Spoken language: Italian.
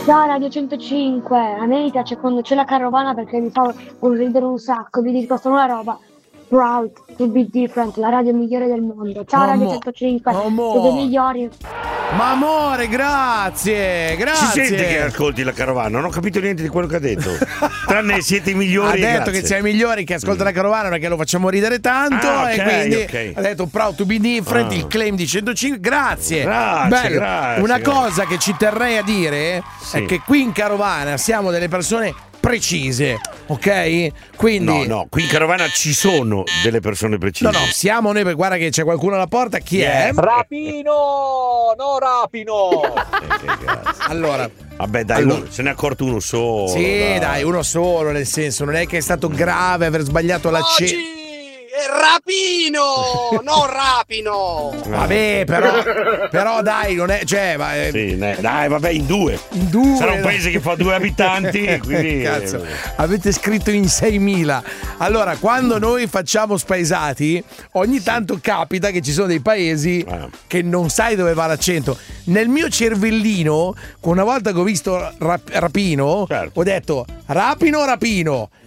Ciao Radio 105, a me mi piace quando c'è la carovana perché mi fa ridere un sacco, vi dico solo una roba. Proud to be different, la radio migliore del mondo. Ciao Radio 105, siete i migliori. Ma amore, grazie. Si sente che ascolti la carovana, non ho capito niente di quello che ha detto. Tranne siete i migliori. Ha detto grazie. che siamo i migliori che ascolta la carovana perché lo facciamo ridere tanto. Okay, e quindi okay. ha detto proud to be different, il claim di 105. Grazie. Bello. Grazie. Una cosa che ci terrei a dire è che qui in carovana siamo delle persone precise, ok? Quindi No, qui in carovana ci sono delle persone precise. No, siamo noi, perché guarda che c'è qualcuno alla porta. Chi è? Rapino! No, Rapino! Allora, vabbè, dai, se ne è accorto uno solo. Sì, dai, uno solo, nel senso, non è che è stato grave aver sbagliato l'accento. Rapino, non rapino. Vabbè, però dai, non è, cioè, sì, dai, vabbè, in due. Sarà un paese che fa 2 abitanti, quindi Cazzo, avete scritto in 6.000. Allora, quando noi facciamo spaesati, ogni tanto capita che ci sono dei paesi che non sai dove va l'accento. Nel mio cervellino, una volta che ho visto Rapino, ho detto Rapino.